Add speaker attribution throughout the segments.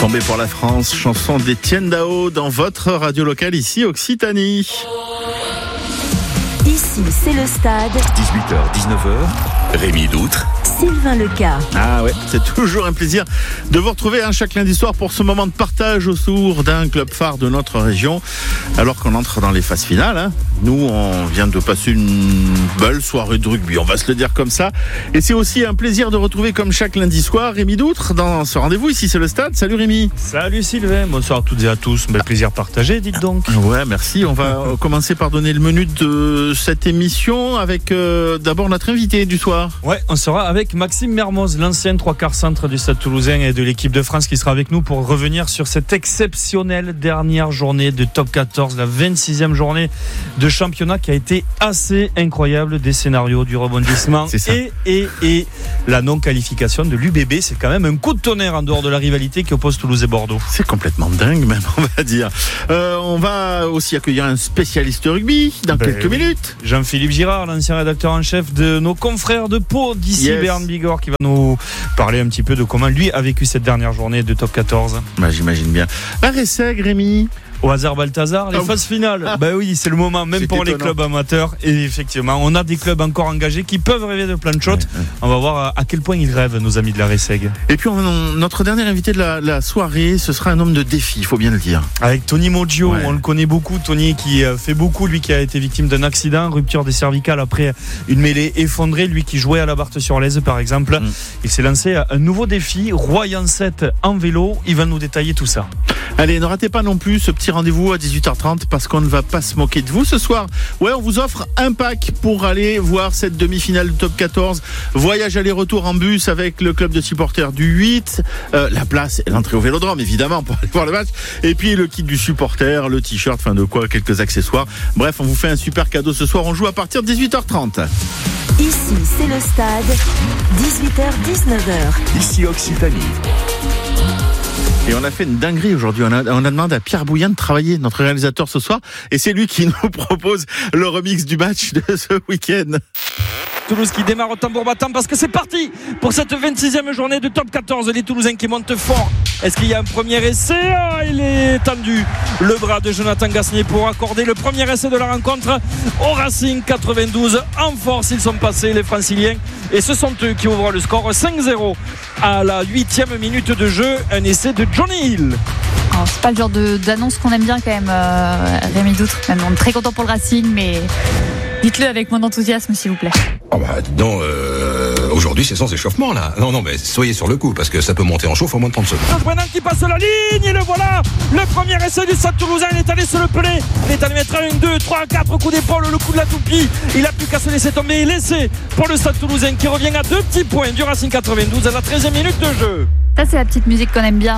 Speaker 1: Tombé pour la France, chanson d'Étienne Dao dans votre radio locale ici Occitanie.
Speaker 2: Ici, c'est le stade.
Speaker 3: 18h, 19h, Rémi Doutre.
Speaker 2: Sylvain Lecas.
Speaker 1: Ah ouais, c'est toujours un plaisir de vous retrouver chaque lundi soir pour ce moment de partage autour d'un club phare de notre région. Alors qu'on entre dans les phases finales, nous on vient de passer une belle soirée de rugby, on va se le dire comme ça. Et c'est aussi un plaisir de retrouver comme chaque lundi soir Rémi Doutre dans ce rendez-vous. Ici c'est le stade. Salut Rémi.
Speaker 4: Salut Sylvain, bonsoir à toutes et à tous. Bel plaisir partagé, dites donc.
Speaker 1: Ouais, merci. On va commencer par donner le menu de cette émission avec d'abord notre invité du soir.
Speaker 4: Ouais, on sera avec Maxime Mermoz, l'ancien 3/4 centre du Stade Toulousain et de l'équipe de France qui sera avec nous pour revenir sur cette exceptionnelle dernière journée de Top 14, la 26e journée de championnat qui a été assez incroyable, des scénarios, du rebondissement et la non-qualification de l'UBB. C'est quand même un coup de tonnerre en dehors de la rivalité qui oppose Toulouse et Bordeaux.
Speaker 1: C'est complètement dingue même, on va dire. On va aussi accueillir un spécialiste rugby dans quelques minutes.
Speaker 4: Jean-Philippe Girard, l'ancien rédacteur en chef de nos confrères de Pau d'ici, Berne Bigorre, qui va nous parler un petit peu de comment lui a vécu cette dernière journée de Top 14.
Speaker 1: J'imagine bien. La Resseg, Rémi.
Speaker 4: Au hasard Balthazar, les phases finales. Oui, c'est le moment, même pour les clubs amateurs. Et effectivement, on a des clubs encore engagés qui peuvent rêver de plein de shots. On va voir à quel point ils rêvent, nos amis de la Resseg.
Speaker 1: Et puis, notre dernier invité de la soirée, ce sera un homme de défi, il faut bien le dire.
Speaker 4: Avec Tony Moggio, on le connaît beaucoup. Tony qui fait beaucoup, lui qui a été victime d'un accident, rupture des cervicales après une mêlée effondrée. Lui qui jouait à la Barthe-sur-Lèze, par exemple. Il s'est lancé à un nouveau défi, Royan 7 en vélo. Il va nous détailler tout ça.
Speaker 1: Allez, ne ratez pas non plus ce petit rendez-vous à 18h30 parce qu'on ne va pas se moquer de vous ce soir. Ouais, on vous offre un pack pour aller voir cette demi-finale du Top 14. Voyage aller-retour en bus avec le club de supporters du 8. La place et l'entrée au Vélodrome, évidemment, pour aller voir le match. Et puis le kit du supporter, le t-shirt, quelques accessoires. Bref, on vous fait un super cadeau ce soir. On joue à partir de 18h30.
Speaker 2: Ici, c'est le stade. 18h, 19h.
Speaker 3: Ici Occitanie.
Speaker 1: Et on a fait une dinguerie aujourd'hui. On a demandé à Pierre Bouillan de travailler, notre réalisateur ce soir. Et c'est lui qui nous propose le remix du match de ce week-end.
Speaker 4: Toulouse qui démarre au tambour battant parce que c'est parti pour cette 26e journée de Top 14. Les Toulousains qui montent fort. Est-ce qu'il y a un premier essai? Il est tendu. Le bras de Jonathan Gasnier pour accorder le premier essai de la rencontre au Racing 92. En force, ils sont passés, les Franciliens. Et ce sont eux qui ouvrent le score 5-0 à la 8e minute de jeu. Un essai de Johnny Hill.
Speaker 5: Alors, c'est pas le genre d'annonce qu'on aime bien quand même, Rémi Doutre. On est très content pour le Racing, mais dites-le avec moins d'enthousiasme, s'il vous plaît.
Speaker 6: Aujourd'hui c'est sans échauffement là. Non, mais soyez sur le coup parce que ça peut monter en chauffe en moins de 30 secondes.
Speaker 4: Brennan qui passe la ligne et le voilà. Le premier essai du Stade Toulousain. Il est allé se le peler. Il est allé mettre 1, 2, 3, 4 coups d'épaule, le coup de la toupie. Il a plus qu'à se laisser tomber. L'essai pour le Stade Toulousain qui revient à 2 petits points du Racing 92 à la 13e minute de jeu.
Speaker 5: Ça, c'est la petite musique qu'on aime bien.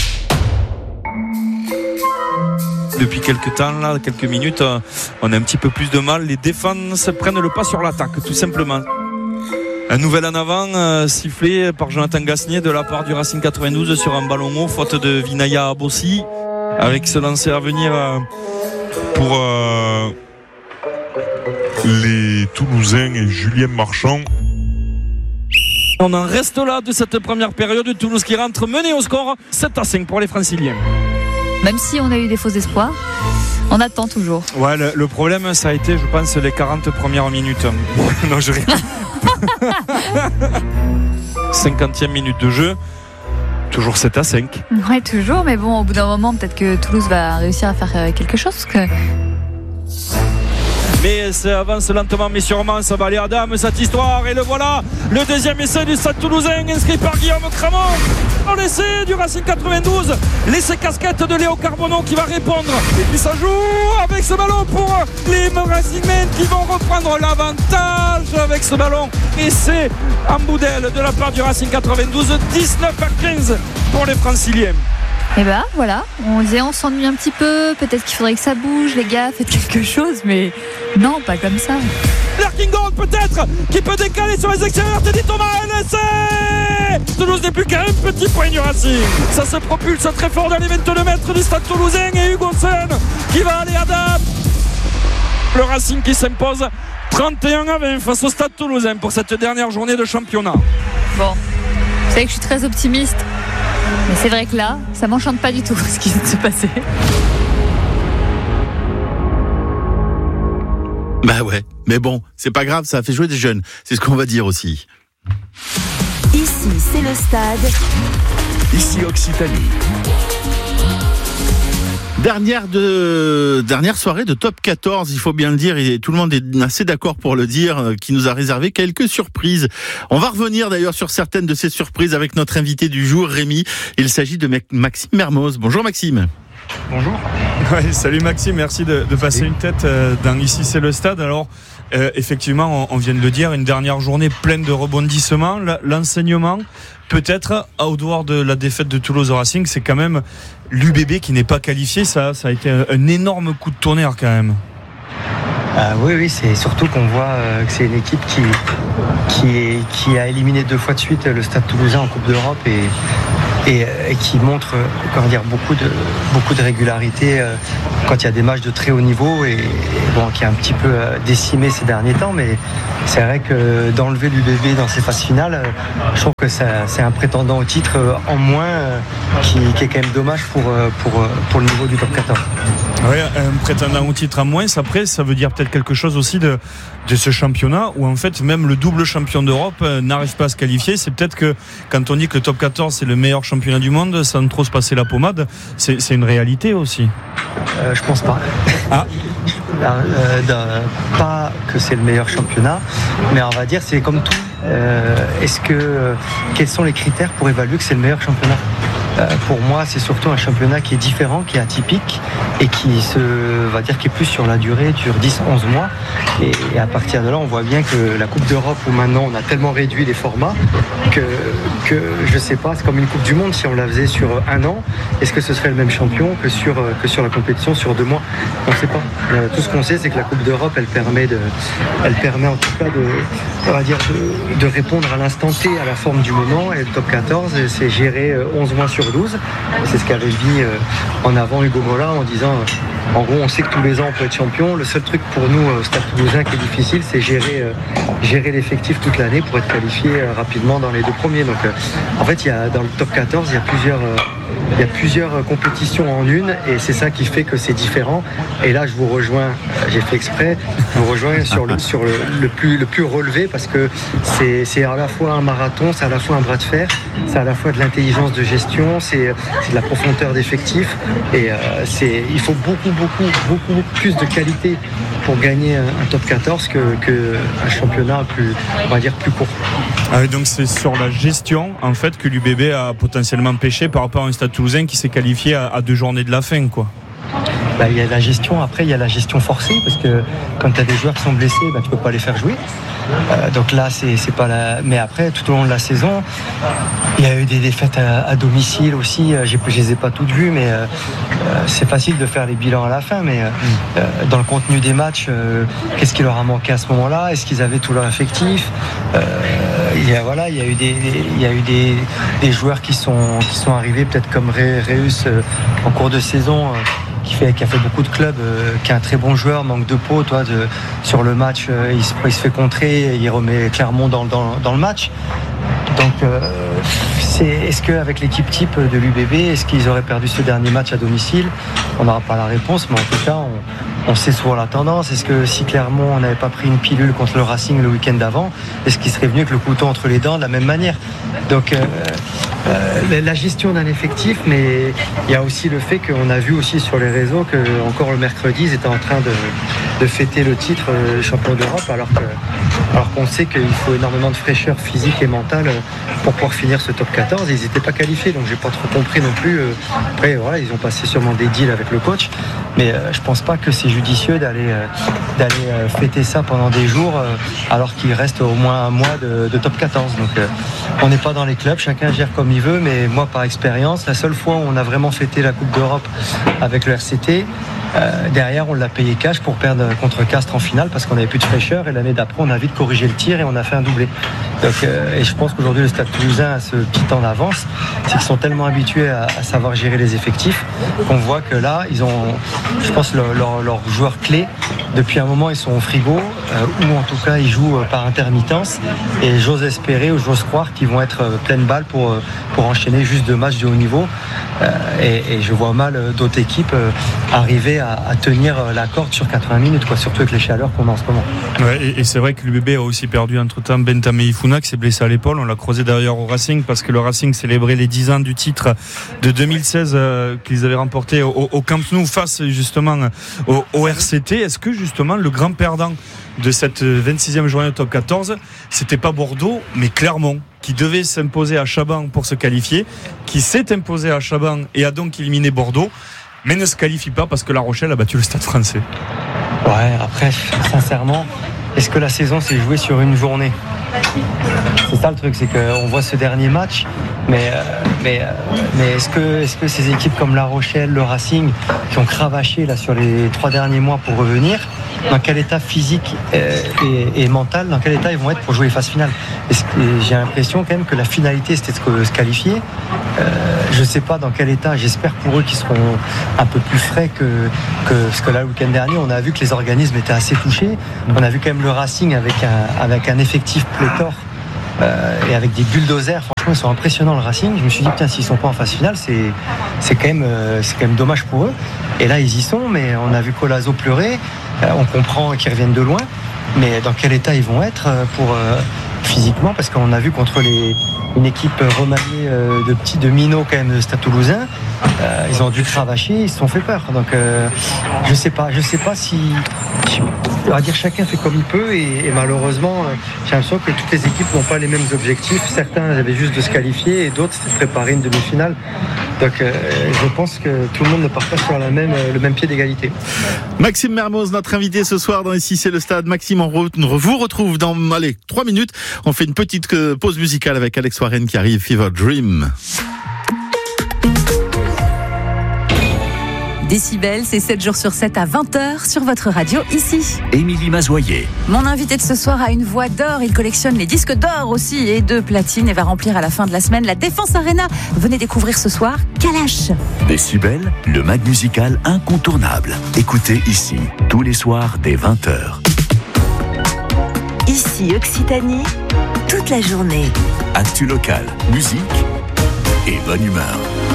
Speaker 4: Depuis quelques temps, quelques minutes, on a un petit peu plus de mal. Les défenses prennent le pas sur l'attaque, tout simplement. Un nouvel en avant sifflé par Jonathan Gasnier de la part du Racing 92 sur un ballon haut, faute de Vinaya Abossi, avec ce lancer à venir pour
Speaker 7: les Toulousains et Julien Marchand.
Speaker 4: On en reste là de cette première période. Toulouse qui rentre menée au score 7-5 pour les Franciliens.
Speaker 5: Même si on a eu des faux espoirs, on attend toujours.
Speaker 4: Ouais, le problème, ça a été, je pense, les 40 premières minutes. Non, je rigole. 50e minute de jeu. Toujours 7-5.
Speaker 5: Ouais, toujours, mais bon, au bout d'un moment, peut-être que Toulouse va réussir à faire quelque chose. Parce que...
Speaker 4: Mais ça avance lentement mais sûrement, ça va aller à dame cette histoire. Et le voilà, le deuxième essai du Stade Toulousain inscrit par Guillaume Cramont. Dans l'essai du Racing 92, l'essai casquette de Léo Carbonneau qui va répondre. Et puis ça joue avec ce ballon pour les Racingmen qui vont reprendre l'avantage avec ce ballon. Essai en boudelle de la part du Racing 92, 19-15 pour les Franciliens.
Speaker 5: Et voilà, on disait on s'ennuie un petit peu, peut-être qu'il faudrait que ça bouge, les gars, faites quelque chose, mais non, pas comme ça.
Speaker 4: Lerkingold peut-être, qui peut décaler sur les extérieurs, Teddy Thomas, l'essai. Toulouse n'est plus qu'à un petit point du Racing. Ça se propulse très fort dans les 22 mètres du Stade Toulousain et Hugonsen qui va aller à date. Le Racing qui s'impose 31-20 face au Stade Toulousain pour cette dernière journée de championnat.
Speaker 5: Bon, vous savez que je suis très optimiste. Mais c'est vrai que là, ça m'enchante pas du tout ce qui vient de se passer.
Speaker 1: Bah ouais, mais bon, c'est pas grave, ça a fait jouer des jeunes. C'est ce qu'on va dire aussi.
Speaker 2: Ici, c'est le stade.
Speaker 3: Ici Occitanie.
Speaker 1: Dernière soirée de Top 14, il faut bien le dire, et tout le monde est assez d'accord pour le dire, qui nous a réservé quelques surprises. On va revenir d'ailleurs sur certaines de ces surprises avec notre invité du jour, Rémi. Il s'agit de Maxime Mermoz. Bonjour Maxime.
Speaker 8: Bonjour. Ouais, salut Maxime, merci de passer une tête dans Ici c'est le stade. Alors effectivement, on vient de le dire, une dernière journée pleine de rebondissements. L'enseignement, peut-être, au dehors de la défaite de Toulouse au Racing, c'est quand même l'UBB qui n'est pas qualifié. Ça a été un énorme coup de tonnerre quand même.
Speaker 9: Oui, c'est surtout qu'on voit que c'est une équipe qui a éliminé 2 fois de suite le Stade Toulousain en Coupe d'Europe et qui montre beaucoup de régularité quand il y a des matchs de très haut niveau et qui a un petit peu décimé ces derniers temps, mais c'est vrai que d'enlever l'UBB dans ces phases finales, je trouve que c'est un prétendant au titre en moins qui est quand même dommage pour le niveau du top 14.
Speaker 8: Oui, un prétendant au titre en moins, après ça veut dire peut-être quelque chose aussi de ce championnat où en fait même le double champion d'Europe n'arrive pas à se qualifier. C'est peut-être que quand on dit que le top 14 c'est le meilleur championnat du monde sans trop se passer la pommade, c'est une réalité aussi.
Speaker 9: Je pense pas. Pas que c'est le meilleur championnat, mais on va dire c'est comme tout. Quels sont les critères pour évaluer que c'est le meilleur championnat ? Pour moi, c'est surtout un championnat qui est différent, qui est atypique et qui est plus sur la durée, dure 10-11 mois. Et à partir de là, on voit bien que la Coupe d'Europe, où maintenant on a tellement réduit les formats que je sais pas, c'est comme une Coupe du Monde. Si on la faisait sur 1 an, est-ce que ce serait le même champion que sur la compétition sur 2 mois ? On ne sait pas. Tout ce qu'on sait, c'est que la Coupe d'Europe, elle permet en tout cas de répondre à l'instant T, à la forme du moment. Et le top 14, c'est géré 11 mois sur 12. C'est ce qu'avait mis en avant Hugo Mola en disant en gros on sait que tous les ans on peut être champion. Le seul truc pour nous Stade Toulousain qui est difficile, c'est gérer l'effectif toute l'année pour être qualifié rapidement dans les 2 premiers. Donc en fait dans le top 14 il y a plusieurs compétitions en une et c'est ça qui fait que c'est différent. Et là je vous rejoins, j'ai fait exprès, je vous rejoins sur le plus relevé parce que c'est à la fois un marathon, c'est à la fois un bras de fer, c'est à la fois de l'intelligence de gestion, c'est de la profondeur d'effectifs et il faut beaucoup plus de qualité pour gagner un top 14 qu'un championnat plus court.
Speaker 8: Donc c'est sur la gestion en fait que l'UBB a potentiellement pêché par rapport à un Stade Toulousain qui s'est qualifié à 2 journées de la fin, quoi.
Speaker 9: Il y a la gestion, après il y a la gestion forcée parce que quand tu as des joueurs qui sont blessés, tu peux pas les faire jouer. Donc là c'est pas la... Mais après tout au long de la saison il y a eu des défaites à domicile aussi, je les ai pas toutes vues mais c'est facile de faire les bilans à la fin, mais dans le contenu des matchs qu'est-ce qui leur a manqué à ce moment-là, est-ce qu'ils avaient tout leur effectif, il y a eu des joueurs qui sont arrivés peut-être comme Reus en cours de saison qui a fait beaucoup de clubs, qui est un très bon joueur, manque de peau, sur le match, il se fait contrer, il remet Clermont dans le match. Donc, est-ce qu'avec l'équipe type de l'UBB, est-ce qu'ils auraient perdu ce dernier match à domicile ? On n'aura pas la réponse, mais en tout cas, on sait souvent la tendance. Est-ce que si Clermont n'avait pas pris une pilule contre le Racing le week-end d'avant, est-ce qu'il serait venu avec le couteau entre les dents de la même manière ? Donc, la gestion d'un effectif, mais il y a aussi le fait qu'on a vu aussi sur les réseaux que encore le mercredi, ils étaient en train de fêter le titre champion d'Europe, alors qu'on sait qu'il faut énormément de fraîcheur physique et mentale pour pouvoir finir ce top 14. Ils n'étaient pas qualifiés, donc j'ai pas trop compris non plus. Après, voilà, ils ont passé sûrement des deals avec le coach, mais je pense pas que c'est judicieux d'aller fêter ça pendant des jours, alors qu'il reste au moins un mois de top 14. Donc on n'est pas dans les clubs, chacun gère comme il veut, mais moi par expérience, la seule fois où on a vraiment fêté la Coupe d'Europe avec le RCT, derrière on l'a payé cash pour perdre contre Castres en finale parce qu'on n'avait plus de fraîcheur, et l'année d'après on a vite corrigé le tir et on a fait un doublé. Donc, et je pense qu'aujourd'hui le Stade Toulousain a ce petit temps d'avance, c'est qu'ils sont tellement habitués à savoir gérer les effectifs qu'on voit que là ils ont, je pense, leur joueurs clés. Depuis un moment, ils sont au frigo, ou en tout cas, ils jouent par intermittence. Et j'ose espérer ou j'ose croire qu'ils vont être pleine balle pour enchaîner juste 2 matchs de haut niveau. Et je vois mal d'autres équipes arriver à tenir la corde sur 80 minutes, surtout avec les chaleurs qu'on a en ce moment.
Speaker 8: Ouais, et c'est vrai que l'UBB a aussi perdu entre-temps Bentamé Ifuna, qui s'est blessé à l'épaule. On l'a creusé d'ailleurs au Racing, parce que le Racing célébrait les 10 ans du titre de 2016 qu'ils avaient remporté au Camp Nou face justement au RCT. Est-ce que justement le grand perdant de cette 26e journée de top 14, c'était pas Bordeaux, mais Clermont, qui devait s'imposer à Chaban pour se qualifier, qui s'est imposé à Chaban et a donc éliminé Bordeaux, mais ne se qualifie pas parce que La Rochelle a battu le Stade Français.
Speaker 9: Ouais, après, sincèrement, est-ce que la saison s'est jouée sur une journée ? C'est ça le truc, c'est qu'on voit ce dernier match, mais est-ce que ces équipes comme La Rochelle, le Racing, qui ont cravaché là sur les 3 derniers mois pour revenir, dans quel état physique et mental, dans quel état ils vont être pour jouer les phases finales ? J'ai l'impression quand même que la finalité c'était de se qualifier. Je ne sais pas dans quel état, j'espère pour eux qu'ils seront un peu plus frais parce que là le week-end dernier on a vu que les organismes étaient assez touchés. On a vu quand même le Racing avec un effectif pléthore et avec des bulldozers. Franchement ils sont impressionnants le Racing. Je me suis dit putain, s'ils ne sont pas en phase finale c'est quand même dommage pour eux. Et là ils y sont, mais on a vu Colazo pleurer. On comprend qu'ils reviennent de loin, mais dans quel état ils vont être physiquement, parce qu'on a vu contre une équipe remaniée de minots quand même de Stade Toulousain, ils ont dû cravacher, ils se sont fait peur. Donc je sais pas si on va dire chacun fait comme il peut et malheureusement j'ai l'impression que toutes les équipes n'ont pas les mêmes objectifs. Certains avaient juste de se qualifier et d'autres c'était de préparer une demi-finale. Donc je pense que tout le monde ne part pas sur le même pied d'égalité.
Speaker 1: Maxime Mermoz, notre invité ce soir dans Ici c'est le stade. Maxime, on vous retrouve dans 3 minutes. On fait une petite pause musicale avec Alex Warren qui arrive, Fever Dream.
Speaker 2: Décibel, c'est 7 jours sur 7 à 20h sur votre radio ici.
Speaker 3: Émilie Mazoyer.
Speaker 2: Mon invité de ce soir a une voix d'or. Il collectionne les disques d'or aussi et de platine et va remplir à la fin de la semaine la Défense Arena. Venez découvrir ce soir Kalash.
Speaker 3: Décibel, le mag musical incontournable. Écoutez ici, tous les soirs dès 20h.
Speaker 2: Ici Occitanie, toute la journée.
Speaker 3: Actu local, musique et bonne humeur.